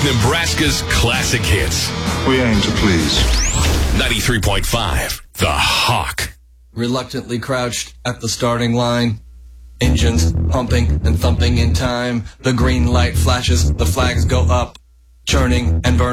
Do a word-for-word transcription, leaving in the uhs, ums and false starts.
Nebraska's classic hits. We aim to please. ninety-three point five, The Hawk. Reluctantly crouched at the starting line. Engines pumping and thumping in time. The green light flashes, the flags go up. Churning and burning.